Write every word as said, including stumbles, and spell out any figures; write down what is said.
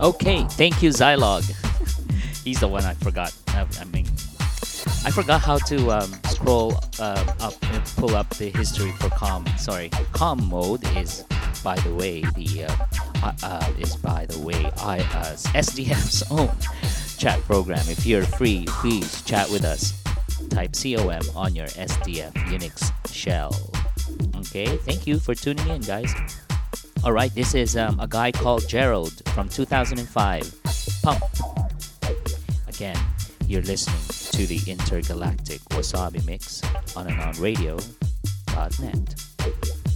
Okay, thank you, Zylog. He's the one I forgot. I, I mean, I forgot how to um, scroll uh, up and pull up the history for calm. Sorry, calm mode is, by the way, the uh, uh, uh, is by the way I uh, S D F's own chat program. If you're free, please chat with us. Type COM on your S D F Unix shell. Okay, thank you for tuning in, guys. All right, this is um, a guy called Gerald from two thousand five. Pump. Again, you're listening to the Intergalactic Wasabi Mix on and on radio dot net.